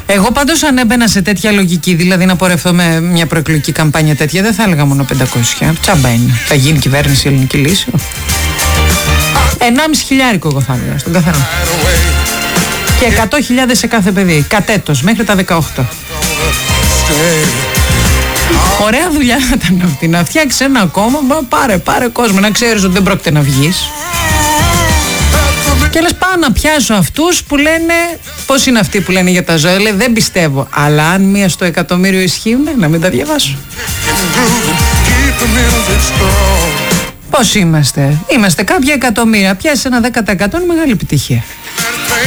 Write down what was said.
Εγώ πάντως αν έμπαινα σε τέτοια λογική, δηλαδή να πορευτώ με μια προεκλογική καμπάνια τέτοια, δεν θα έλεγα μόνο 500. Τσάμπα είναι. Θα γίνει κυβέρνηση η ελληνική λύση. 1.500 εγώ θα έλεγα στον καθένα. Και 100.000 σε κάθε παιδί. Κατέτος μέχρι τα 18. Ωραία δουλειά θα ήταν αυτή. Να φτιάξει ένα κόμμα, πάρε κόσμο. Να ξέρεις ότι δεν πρόκειται να βγεις. Και λες πάω να πιάσω αυτούς που λένε. Πώς είναι αυτοί που λένε για τα ζώα? Λέει δεν πιστεύω. Αλλά αν 1 στο 1.000.000 ισχύουν, να μην τα διαβάσω. Πώς είμαστε? Είμαστε κάποια εκατομμύρια. Πιάσεις ένα 10% είναι μεγάλη επιτυχία.